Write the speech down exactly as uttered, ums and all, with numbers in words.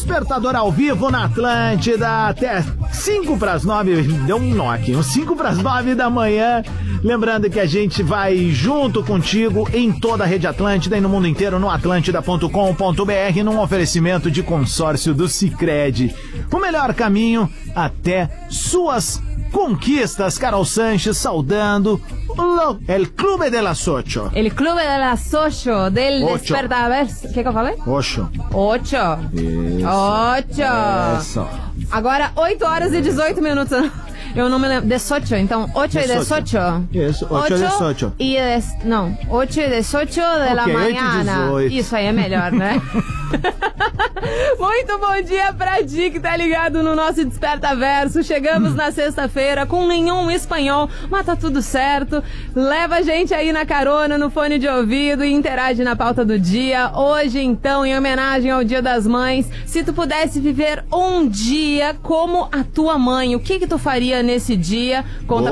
Despertador ao vivo na Atlântida até cinco para as nove. Deu um nó aqui, uns cinco para as nove da manhã. Lembrando que a gente vai junto contigo em toda a rede Atlântida e no mundo inteiro no atlântida ponto com ponto b r num oferecimento de consórcio do Sicredi. O melhor caminho até suas conquistas. Carol Sanches saudando o El Clube de las Ocho. El Clube de las Ocho del Ocho. Despertador. O que que eu falei? Ocho. Ocho. Isso. Ocho. Isso. Agora, oito horas e dezoito minutos. Eu não me lembro. dezoito, então. oito e dezoito. Isso, oito e dezoito. E des... Não, oito e dezoito de la Ok, oito e manhã. dezoito. Isso aí é melhor, né? Muito bom dia pra ti que tá ligado no nosso Desperta Verso. Chegamos na sexta-feira com nenhum espanhol, mas tá tudo certo. Leva a gente aí na carona, no fone de ouvido e interage na pauta do dia. Hoje, então, em homenagem ao Dia das Mães, se tu pudesse viver um dia como a tua mãe, o que que tu faria nesse dia? Conta